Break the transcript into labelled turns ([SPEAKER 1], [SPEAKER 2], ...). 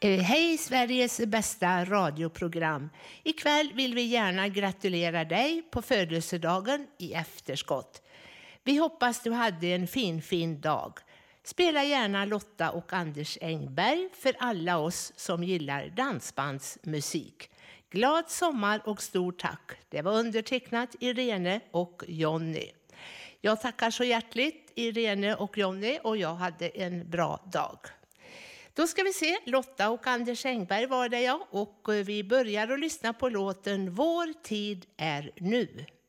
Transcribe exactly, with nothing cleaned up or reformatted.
[SPEAKER 1] Eh, Hej Sveriges bästa radioprogram. Ikväll vill vi gärna gratulera dig på födelsedagen i efterskott. Vi hoppas du hade en fin fin dag. Spela gärna Lotta och Anders Engberg för alla oss som gillar dansbandsmusik. Glad sommar och stort tack. Det var undertecknat Irene och Jonny. Jag tackar så hjärtligt Irene och Jonny och jag hade en bra dag. Då ska vi se, Lotta och Anders Engberg var det jag och vi börjar att lyssna på låten Vår tid är nu.